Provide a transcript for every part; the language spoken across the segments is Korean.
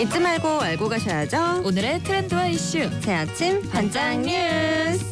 잊지 말고 알고 가셔야죠. 오늘의 트렌드와 이슈 새 아침 반짝 뉴스.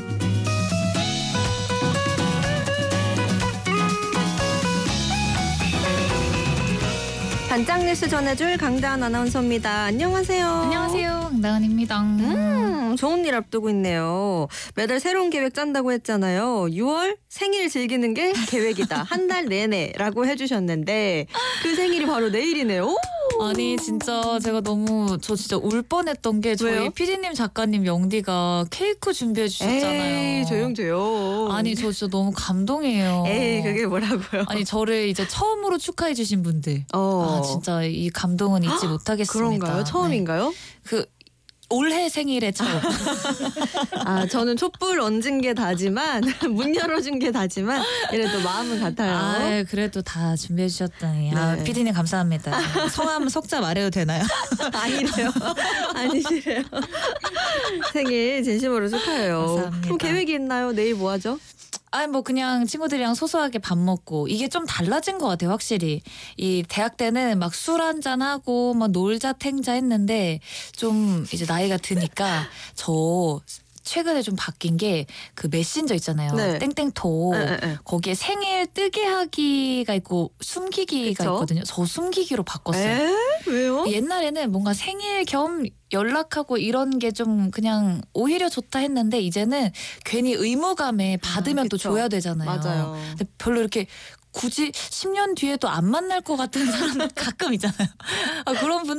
반짝 뉴스 전해줄 강다은 아나운서입니다. 안녕하세요. 안녕하세요. 강다은입니다. 좋은 일 앞두고 있네요. 매달 새로운 계획 짠다고 했잖아요. 6월 생일 즐기는 게 계획이다. 한 달 내내라고 해주셨는데 그 생일이 바로 내일이네요. 오! 아니 진짜 제가 저 진짜 울 뻔했던 게 저희 왜요? PD님 작가님 영디가 케이크 준비해 주셨잖아요. 에이 조용. 아니 저 진짜 너무 감동이에요. 에이 그게 뭐라고요? 아니 저를 이제 처음으로 축하해 주신 분들. 아 진짜 이 감동은 잊지 못하겠습니다. 그런가요? 처음인가요? 네. 그 올해 생일에 처음. 아 저는 촛불 얹은 게 다지만 문 열어준 게 다지만 이래도 마음은 같아요. 아 그래도 다 준비해 주셨다니. 아 네. PD님 감사합니다. 성함 석자 말해도 되나요? 아니래요. 아니시래요. 생일 진심으로 축하해요. 감사합니다. 그럼 계획이 있나요? 내일 뭐 하죠? 아니 뭐 그냥 친구들이랑 소소하게 밥 먹고 이게 좀 달라진 것 같아요 확실히. 이 대학 때는 막 술 한잔 하고 막 놀자 탱자 했는데 좀 이제 나이가 드니까 저 최근에 좀 바뀐 게 그 메신저 있잖아요. 네. 땡땡톡. 네. 거기에 생일 뜨게 하기가 있고 숨기기가 그쵸? 있거든요. 저 숨기기로 바꿨어요. 에? 왜요? 옛날에는 뭔가 생일 겸 연락하고 이런 게 좀 그냥 오히려 좋다 했는데 이제는 괜히 의무감에 받으면 또 그쵸. 줘야 되잖아요. 맞아요. 근데 별로 이렇게 굳이 10년 뒤에도 안 만날 것 같은 사람 가끔 있잖아요. 아, 그런 분